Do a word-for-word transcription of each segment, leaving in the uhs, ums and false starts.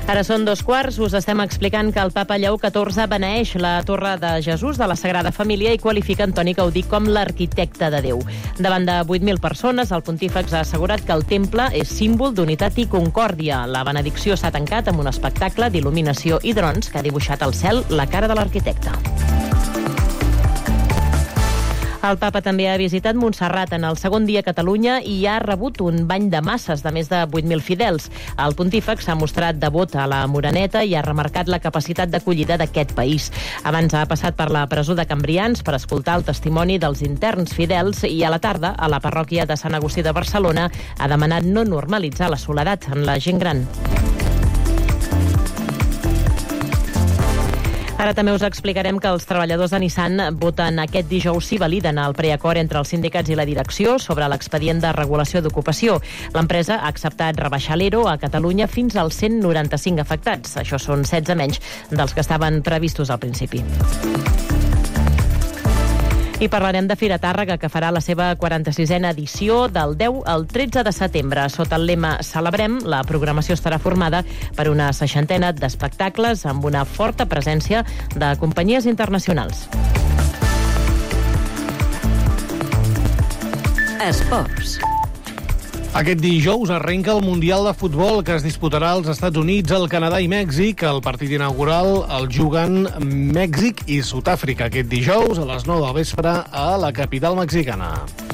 Ara són dos quarts, us estem explicant que el papa Lleó catorze beneeix la Torre de Jesús de la Sagrada Família i qualifica Antoni Gaudí com l'arquitecte de Déu. Davant de vuit mil persones, el pontífex ha assegurat que el temple és símbol d'unitat i concòrdia. La benedicció s'ha tancat amb un espectacle d'il·luminació i drons que ha dibuixat al cel la cara de l'arquitecte. El papa també ha visitat Montserrat en el segon dia a Catalunya i ha rebut un bany de masses de més de vuit mil fidels. El pontífex s'ha mostrat devot a la Moreneta i ha remarcat la capacitat d'acollida d'aquest país. Abans ha passat per la presó de Cambrians per escoltar el testimoni dels interns fidels i a la tarda, a la parròquia de Sant Agustí de Barcelona, ha demanat no normalitzar la soledat en la gent gran. Ara també us explicarem que els treballadors de Nissan voten aquest dijous si validen el preacord entre els sindicats i la direcció sobre l'expedient de regulació d'ocupació. L'empresa ha acceptat rebaixar l'E R O a Catalunya fins als cent noranta-cinc afectats. Això són setze menys dels que estaven previstos al principi. I parlarem de Fira Tàrrega, que farà la seva quaranta-sisena edició del deu al tretze de setembre. Sota el lema Celebrem, la programació estarà formada per una seixantena d'espectacles amb una forta presència de companyies internacionals. Esports. Aquest dijous arrenca el Mundial de Futbol que es disputarà als Estats Units, el Canadà i Mèxic. El partit inaugural el juguen Mèxic i Sud-àfrica aquest dijous a les nou del vespre a la capital mexicana.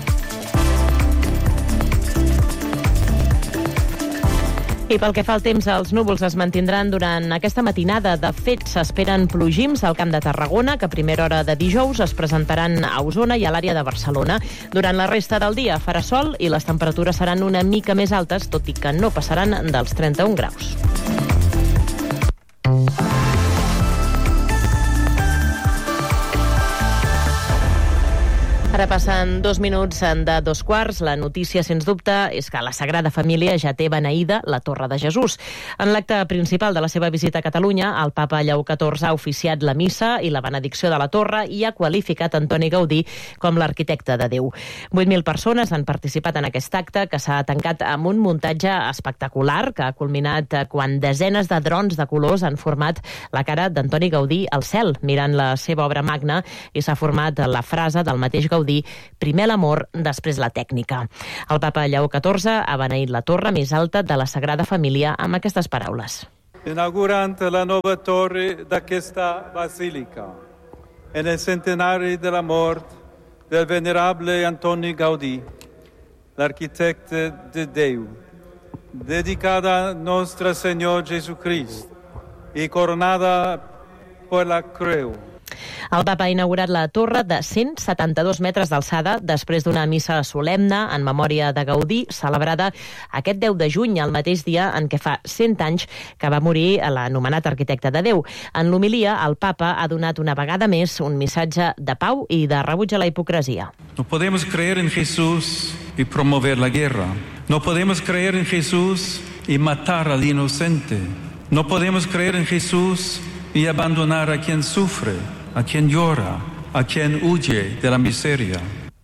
I pel que fa al temps, els núvols es mantindran durant aquesta matinada. De fet, s'esperen plogims al Camp de Tarragona, que a primera hora de dijous es presentaran a Osona i a l'àrea de Barcelona. Durant la resta del dia farà sol i les temperatures seran una mica més altes, tot i que no passaran dels trenta-un graus. Ara passen dos minuts de dos quarts. La notícia, sens dubte, és que la Sagrada Família ja té beneïda la Torre de Jesús. En l'acte principal de la seva visita a Catalunya, el papa Lleó catorze ha oficiat la missa i la benedicció de la torre i ha qualificat Antoni Gaudí com l'arquitecte de Déu. vuit mil persones han participat en aquest acte, que s'ha tancat amb un muntatge espectacular que ha culminat quan desenes de drons de colors han format la cara d'Antoni Gaudí al cel, mirant la seva obra magna, i s'ha format la frase del mateix Gaudí: primer l'amor, després la tècnica. El papa Lleó catorze ha beneït la torre més alta de la Sagrada Família amb aquestes paraules. Inaugurant la nova torre d'aquesta basílica, en el centenari de la mort del venerable Antoni Gaudí, l'arquitecte de Déu, dedicada a Nostre Senyor Jesucrist i coronada per la creu. El papa ha inaugurat la torre de cent setanta-dos metres d'alçada després d'una missa solemne en memòria de Gaudí, celebrada aquest deu de juny, el mateix dia en què fa cent anys que va morir l'anomenat arquitecte de Déu. En l'homilia, el papa ha donat una vegada més un missatge de pau i de rebuig a la hipocresia. No podemos creer en Jesús y promover la guerra. No podemos creer en Jesús y matar al inocente. No podemos creer en Jesús y abandonar a quien sufre, a quien llora, a quien huye de la miseria.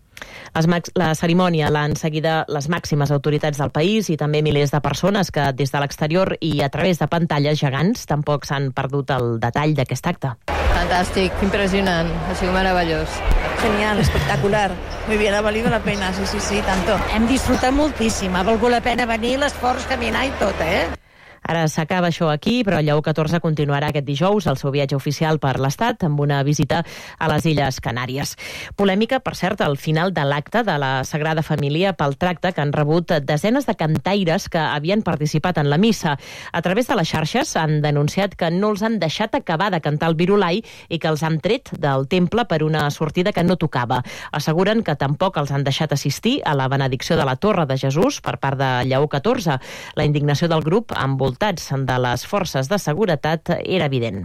La cerimònia l'han seguida les màximes autoritats del país i també milers de persones que des de l'exterior i a través de pantalles gegants tampoc s'han perdut el detall d'aquest acte. Fantàstic, impresionant, ha sigut meravellós. Genial, espectacular. Muy bien, ha valido la pena, sí, sí, sí, tanto. Hem disfrutat moltíssim, ha valgut la pena venir, l'esforç, caminar i tot, eh? Ara s'acaba això aquí, però Lleó catorze continuarà aquest dijous el seu viatge oficial per l'Estat amb una visita a les Illes Canàries. Polèmica, per cert, al final de l'acte de la Sagrada Família pel tracte que han rebut desenes de cantaires que havien participat en la missa. A través de les xarxes han denunciat que no els han deixat acabar de cantar el Virulai i que els han tret del temple per una sortida que no tocava. Asseguren que tampoc els han deixat assistir a la benedicció de la Torre de Jesús per part de Lleó catorze. La indignació del grup envoltat de les forces de seguretat era evident.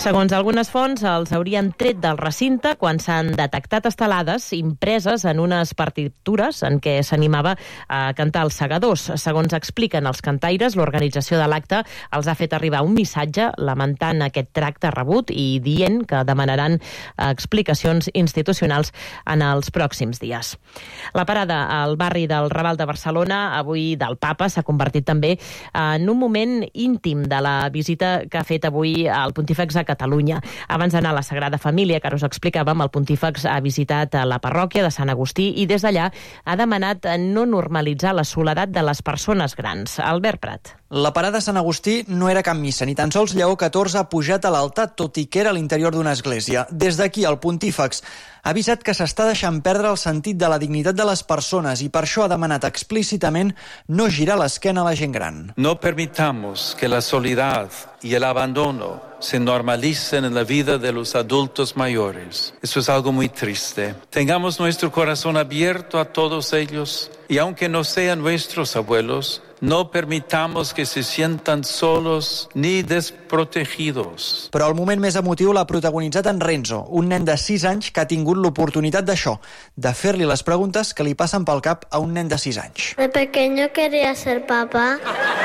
Segons algunes fonts, els haurien tret del recinte quan s'han detectat estelades impreses en unes partitures en què s'animava a cantar els segadors. Segons expliquen els cantaires, l'organització de l'acte els ha fet arribar un missatge lamentant aquest tracte rebut i dient que demanaran explicacions institucionals en els pròxims dies. La parada al barri del Raval de Barcelona, avui del Papa, s'ha convertit també en un moment íntim de la visita que ha fet avui el Pontífex a Catalunya. Abans d'anar a la Sagrada Família, que ara us explicàvem, el Pontífex ha visitat la parròquia de Sant Agustí i des d'allà ha demanat no normalitzar la soledat de les persones grans. Albert Prat. La parada a Sant Agustí no era cap missa, ni tan sols Lleó catorze ha pujat a l'altar, tot i que era a l'interior d'una església. Des d'aquí, el Pontífex ha avisat que s'està deixant perdre el sentit de la dignitat de les persones i per això ha demanat explícitament no girar l'esquena a la gent gran. No permitamos que la soledad y el abandono se normalicen en la vida de los adultos mayores. Eso es algo muy triste. Tengamos nuestro corazón abierto a todos ellos y aunque no sean nuestros abuelos, no permitamos que se sientan solos ni desprotegidos. Però el moment més emotiu l'ha protagonitzat en Renzo, un nen de sis anys que ha tingut l'oportunitat d'això, de fer-li les preguntes que li passen pel cap a un nen de sis anys. De pequeño quería ser papá.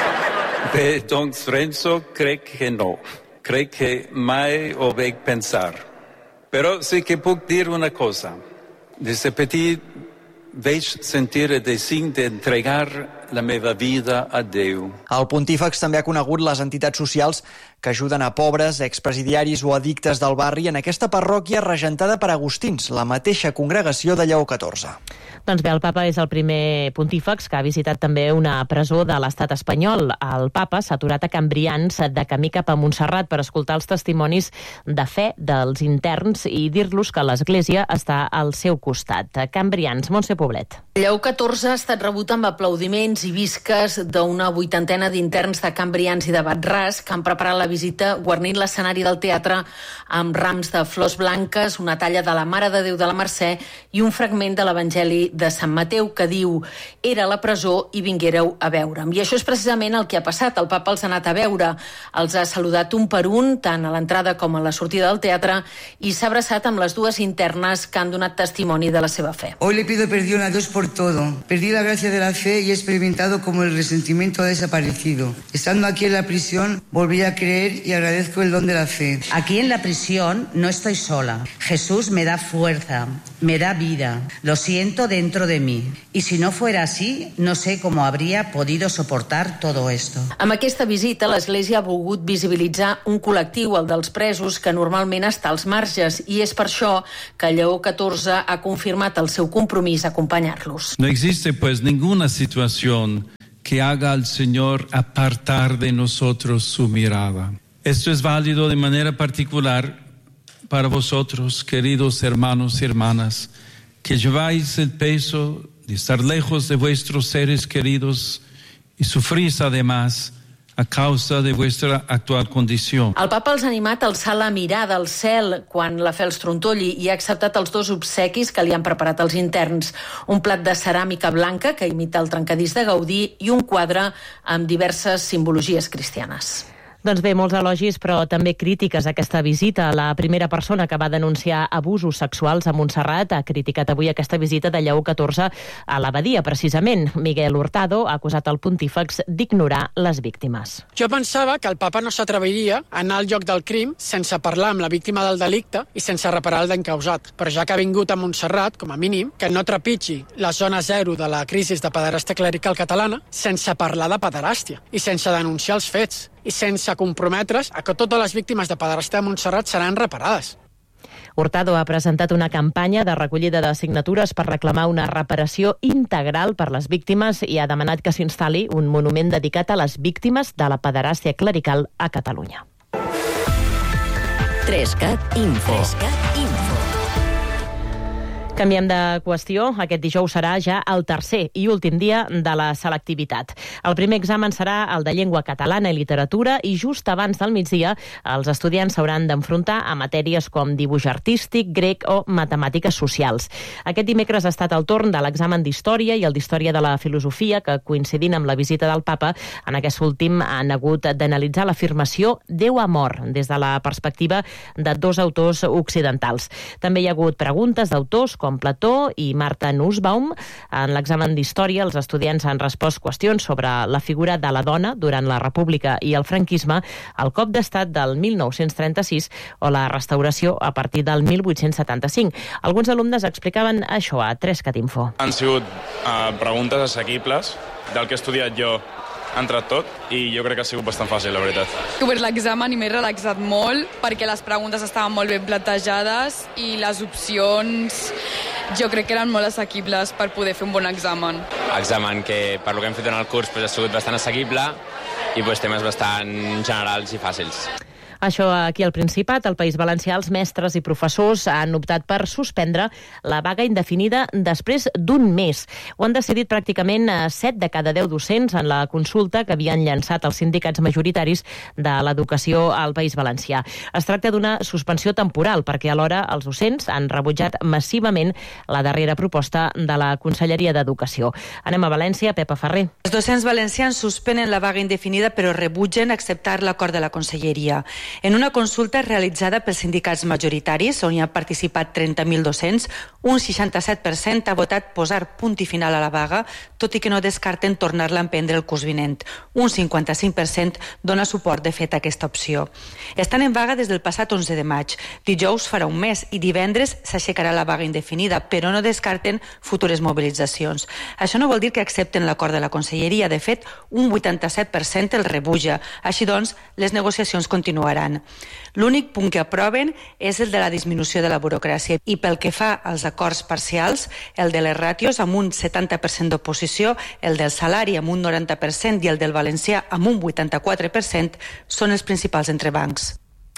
Bé, doncs Renzo, crec que no. Crec que mai ho vaig pensar. Però sí que puc dir una cosa. Des de petit vaig sentir el desig d'entregar la meva vida a Déu. El Pontífex també ha conegut les entitats socials que ajuden a pobres, expresidiaris o addictes del barri en aquesta parròquia regentada per agustins, la mateixa congregació de Lleó catorze. Doncs bé, el papa és el primer pontífex que ha visitat també una presó de l'estat espanyol. El papa s'ha aturat a Can Brians de camí cap a Montserrat per escoltar els testimonis de fe dels interns i dir-los que l'Església està al seu costat. Can Brians, Montse Poblet. Lleó catorze ha estat rebut amb aplaudiments i visques d'una vuitantena d'interns de Can Brians i de Bat-ras que han preparat la visita guarnint l'escenari del teatre amb rams de flors blanques, una talla de la Mare de Déu de la Mercè i un fragment de l'Evangeli de Sant Mateu que diu «Era a la presó i vinguéreu a veure'm». I això és precisament el que ha passat. El papa els ha anat a veure, els ha saludat un per un, tant a l'entrada com a la sortida del teatre, i s'ha abraçat amb les dues internes que han donat testimoni de la seva fe. Hoy le pido perdón a Dios por todo. Perdí la gracia de la fe y he experimentado como el resentimiento ha desaparecido. Estando aquí en la prisión, volví a creer y agradezco el don de la fe. Aquí en la prisión no estoy sola. Jesús me da fuerza, me da vida. Lo siento dentro de mí. Y si no fuera así, no sé cómo habría podido soportar todo esto. Amb aquesta visita, l'Església ha volgut visibilitzar un col·lectiu, el dels presos, que normalment està als marges, i és per això que Lleó catorze ha confirmat el seu compromís a acompanyar-los. No existe pues ninguna situación que haga al Señor apartar de nosotros su mirada. Esto es válido de manera particular para vosotros, queridos hermanos y hermanas, que lleváis el peso de estar lejos de vuestros seres queridos y sufrís además a causa de vuestra actual condició. El papa els ha animat a alçar la mirada al cel quan la fe els trontolli i ha acceptat els dos obsequis que li han preparat els interns. Un plat de ceràmica blanca que imita el trencadís de Gaudí i un quadre amb diverses simbologies cristianes. Doncs bé, molts elogis, però també crítiques a aquesta visita. La primera persona que va denunciar abusos sexuals a Montserrat ha criticat avui aquesta visita de Lleó catorze a l'abadia, precisament. Miguel Hurtado ha acusat el pontífex d'ignorar les víctimes. Jo pensava que el papa no s'atreviria a anar al lloc del crim sense parlar amb la víctima del delicte i sense reparar el d'encausat. Però ja que ha vingut a Montserrat, com a mínim, que no trepitgi la zona zero de la crisi de pederàstia clerical catalana sense parlar de pederàstia i sense denunciar els fets i sense comprometre's a que totes les víctimes de pederàstia de Montserrat seran reparades. Hurtado ha presentat una campanya de recollida de signatures per reclamar una reparació integral per les víctimes i ha demanat que s'instal·li un monument dedicat a les víctimes de la pederàstia clerical a Catalunya. tres cat Info. tres cat Info. Canviem de qüestió. Aquest dijous serà ja el tercer i últim dia de la selectivitat. El primer examen serà el de llengua catalana i literatura i just abans del migdia els estudiants s'hauran d'enfrontar a matèries com dibuix artístic, grec o matemàtiques socials. Aquest dimecres ha estat el torn de l'examen d'història i el d'història de la filosofia, que coincidint amb la visita del papa, en aquest últim han hagut d'analitzar l'afirmació Déu ha mort des de la perspectiva de dos autors occidentals. També hi ha hagut preguntes d'autors com com Plató i Marta Nussbaum. En l'examen d'història, els estudiants han respost qüestions sobre la figura de la dona durant la República i el franquisme, el cop d'estat del mil nou-cents trenta-sis o la restauració a partir del mil vuit-cents setanta-cinc. Alguns alumnes explicaven això a tres cat info. Han sigut uh, preguntes assequibles del que he estudiat jo entre tot, i jo crec que ha sigut bastant fàcil, la veritat. He obert l'examen i m'he relaxat molt perquè les preguntes estaven molt ben plantejades i les opcions jo crec que eren molt assequibles per poder fer un bon examen. Examen que, per lo que hem fet en el curs, pues, ha sigut bastant assequible i pues, temes bastant generals i fàcils. Això aquí al Principat, al País Valencià, els mestres i professors han optat per suspendre la vaga indefinida després d'un mes. Ho han decidit pràcticament set de cada deu docents en la consulta que havien llançat els sindicats majoritaris de l'educació al País Valencià. Es tracta d'una suspensió temporal perquè alhora els docents han rebutjat massivament la darrera proposta de la Conselleria d'Educació. Anem a València, Pepa Ferrer. Els docents valencians suspenen la vaga indefinida però rebutgen acceptar l'acord de la Conselleria. En una consulta realitzada pels sindicats majoritaris, on hi ha participat trenta mil docents, un seixanta-set per cent ha votat posar punt i final a la vaga, tot i que no descarten tornar-la a emprendre el curs vinent. Un cinquanta-cinc per cent dona suport, de fet, a aquesta opció. Estan en vaga des del passat onze de maig. Dijous farà un mes i divendres s'aixecarà la vaga indefinida, però no descarten futures mobilitzacions. Això no vol dir que accepten l'acord de la Conselleria. De fet, un vuitanta-set per cent el rebutja. Així doncs, les negociacions continuaran. L'únic punt que aproven és el de la disminució de la burocràcia i pel que fa als acords parcials, el de les ràtios amb un setanta per cent d'oposició, el del salari amb un noranta per cent i el del valencià amb un vuitanta-quatre per cent són els principals entrebancs.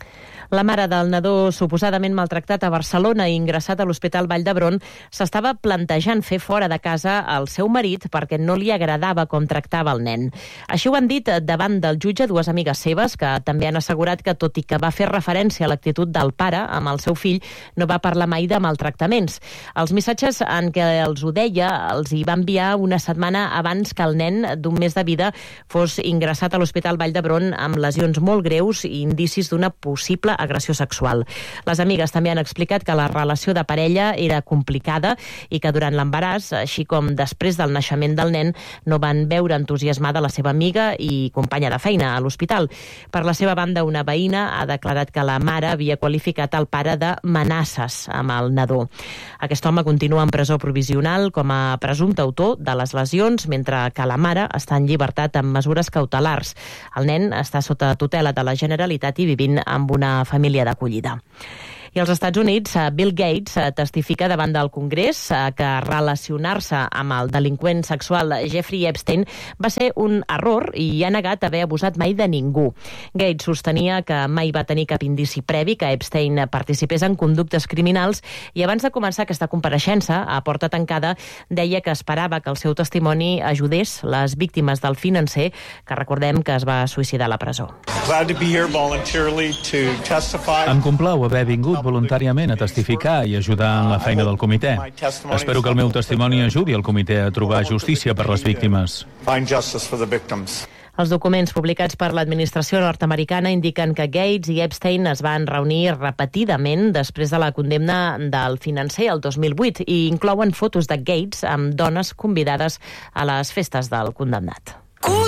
La mare del nadó suposadament maltractat a Barcelona i ingressat a l'Hospital Vall d'Hebron s'estava plantejant fer fora de casa el seu marit perquè no li agradava com tractava el nen. Així ho han dit davant del jutge dues amigues seves que també han assegurat que, tot i que va fer referència a l'actitud del pare amb el seu fill, no va parlar mai de maltractaments. Els missatges en què els ho deia els hi va enviar una setmana abans que el nen d'un mes de vida fos ingressat a l'Hospital Vall d'Hebron amb lesions molt greus i indicis d'una possible agressió sexual. Les amigues també han explicat que la relació de parella era complicada i que durant l'embaràs, així com després del naixement del nen, no van veure entusiasmada la seva amiga i companya de feina a l'hospital. Per la seva banda, una veïna ha declarat que la mare havia qualificat el pare de menaces amb el nadó. Aquest home continua en presó provisional com a presumpte autor de les lesions, mentre que la mare està en llibertat amb mesures cautelars. El nen està sota tutela de la Generalitat i vivint amb una família d'acollida. I als Estats Units, Bill Gates testifica davant del Congrés que relacionar-se amb el delinqüent sexual Jeffrey Epstein va ser un error i ha negat haver abusat mai de ningú. Gates sostenia que mai va tenir cap indici previ que Epstein participés en conductes criminals i abans de començar aquesta compareixença a porta tancada deia que esperava que el seu testimoni ajudés les víctimes del financer, que recordem que es va suïcidar a la presó. Em complau haver vingut voluntàriament a testificar i ajudar en la feina del comitè. Espero que el meu testimoni ajudi el comitè a trobar justícia per les víctimes. Els documents publicats per l'administració nord-americana indiquen que Gates i Epstein es van reunir repetidament després de la condemna del financer el dos mil vuit i inclouen fotos de Gates amb dones convidades a les festes del condemnat.